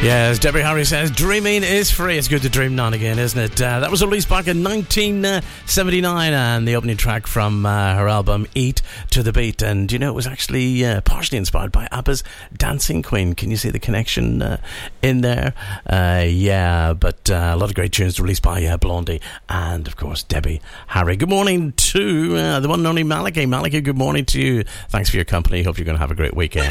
Yes, Debbie Harry says dreaming is free. It's good to dream now and again, isn't it? That was released back in 1979 and the opening track from her album Eat to the Beat. And you know, it was actually partially inspired by ABBA's Dancing Queen. Can you see the connection in there? Yeah, but a lot of great tunes released by Blondie and of course Debbie Harry. Good morning to the one and only Maliki. Maliki, good morning to you. Thanks for your company. Hope you're going to have a great weekend.